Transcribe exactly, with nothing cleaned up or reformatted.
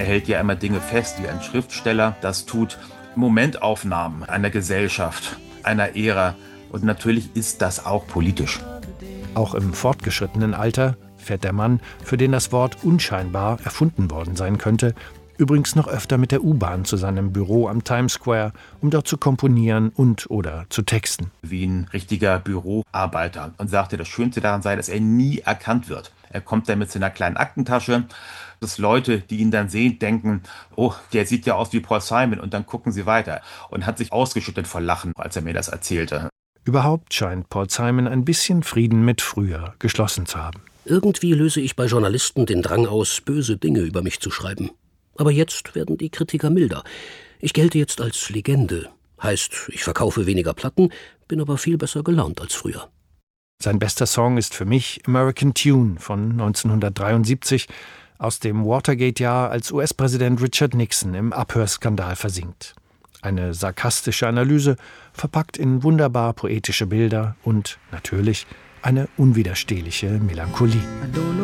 hält ja immer Dinge fest, wie ein Schriftsteller das tut. Momentaufnahmen einer Gesellschaft, einer Ära. Und natürlich ist das auch politisch. Auch im fortgeschrittenen Alter fährt der Mann, für den das Wort unscheinbar erfunden worden sein könnte, übrigens noch öfter mit der U-Bahn zu seinem Büro am Times Square, um dort zu komponieren und oder zu texten. Wie ein richtiger Büroarbeiter und sagte, das Schönste daran sei, dass er nie erkannt wird. Er kommt dann mit seiner kleinen Aktentasche, dass Leute, die ihn dann sehen, denken, oh, der sieht ja aus wie Paul Simon, und dann gucken sie weiter, und hat sich ausgeschüttet vor Lachen, als er mir das erzählte. Überhaupt scheint Paul Simon ein bisschen Frieden mit früher geschlossen zu haben. Irgendwie löse ich bei Journalisten den Drang aus, böse Dinge über mich zu schreiben. Aber jetzt werden die Kritiker milder. Ich gelte jetzt als Legende. Heißt, ich verkaufe weniger Platten, bin aber viel besser gelaunt als früher. Sein bester Song ist für mich American Tune von neunzehnhundertdreiundsiebzig, aus dem Watergate-Jahr, als U S-Präsident Richard Nixon im Abhörskandal versinkt. Eine sarkastische Analyse, verpackt in wunderbar poetische Bilder und natürlich eine unwiderstehliche Melancholie.